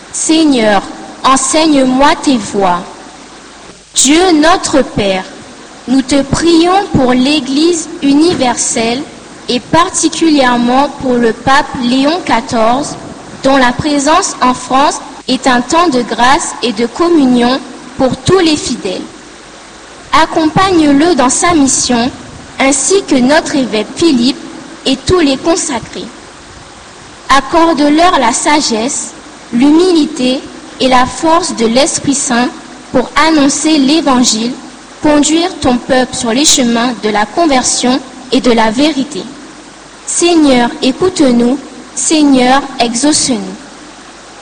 Seigneur, enseigne-moi tes voies. Dieu notre Père, nous te prions pour l'Église universelle et particulièrement pour le pape Léon XIV, dont la présence en France est un temps de grâce et de communion pour tous les fidèles. Accompagne-le dans sa mission, ainsi que notre évêque Philippe et tous les consacrés. Accorde-leur la sagesse, l'humilité et la force de l'Esprit Saint pour annoncer l'Évangile, conduire ton peuple sur les chemins de la conversion et de la vérité. Seigneur, écoute-nous. Seigneur, exauce-nous.